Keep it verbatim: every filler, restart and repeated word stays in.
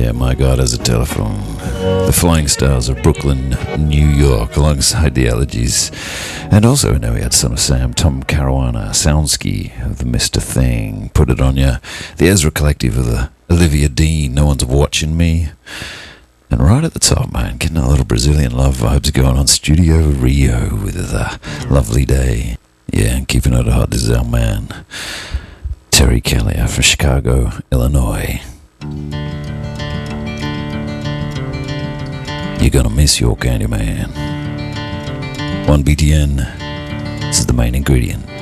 Yeah, My God Has a Telephone. The Flying Stars of Brooklyn, New York, alongside the Allergies. And also, I know we had Son of Sam, Tom Caruana, Soundski of the Mister Thing, Put It On Ya, the Ezra Collective of the Olivia Dean, No One's Watching Me. And right at the top, man, getting a little Brazilian love vibes going on, Studio Rio with a lovely day. Yeah, and keeping it hot, this is our man, Terry Kelly out from Chicago, Illinois. You're gonna miss your Candyman. one B T N, this is the main ingredient.